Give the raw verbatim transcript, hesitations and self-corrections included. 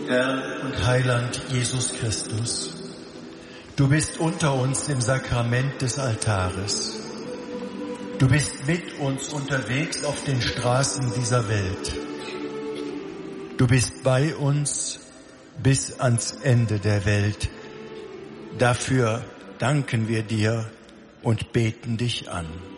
Herr und Heiland Jesus Christus, du bist unter uns im Sakrament des Altares. Du bist mit uns unterwegs auf den Straßen dieser Welt. Du bist bei uns bis ans Ende der Welt. Dafür danken wir dir und beten dich an.